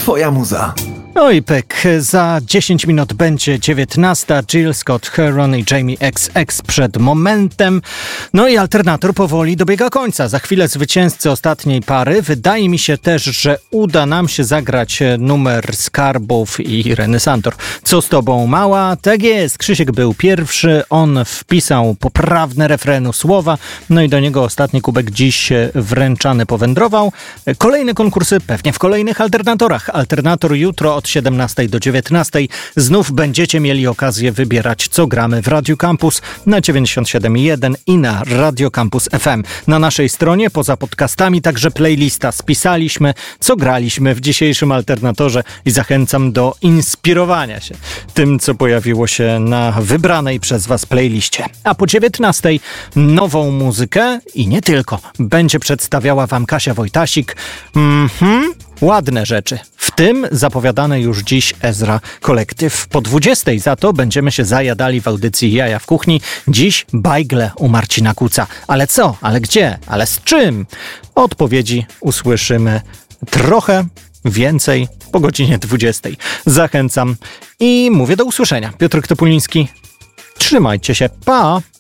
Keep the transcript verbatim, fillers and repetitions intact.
Twoja muza. Oj, pyk, za dziesięć minut będzie dziewiętnasta. Jill Scott Heron i Jamie X X przed momentem. No i alternator powoli dobiega końca. Za chwilę zwycięzcy ostatniej pary. Wydaje mi się też, że uda nam się zagrać numer Skarbów i Renesantor. Co z tobą, mała? Tak jest, Krzysiek był pierwszy. On wpisał poprawne refrenu słowa. No i do niego ostatni kubek dziś wręczany powędrował. Kolejne konkursy pewnie w kolejnych alternatorach. Alternator jutro od siedemnastej do dziewiętnastej. Znów będziecie mieli okazję wybierać, co gramy w Radiu Campus na dziewięćdziesiąt siedem jeden i na Radio Campus F M. Na naszej stronie, poza podcastami, także playlista. Spisaliśmy, co graliśmy w dzisiejszym alternatorze i zachęcam do inspirowania się tym, co pojawiło się na wybranej przez was playliście. A po dziewiętnastej nową muzykę i nie tylko. Będzie przedstawiała wam Kasia Wojtasik. Mhm. Ładne rzeczy. W tym zapowiadane już dziś Ezra Collective. Po dwudziestej za to będziemy się zajadali w audycji Jaja w kuchni. Dziś bajgle u Marcina Kuca. Ale co? Ale gdzie? Ale z czym? Odpowiedzi usłyszymy trochę więcej po godzinie dwudziestej. Zachęcam i mówię do usłyszenia. Piotr Topuliński. Trzymajcie się. Pa!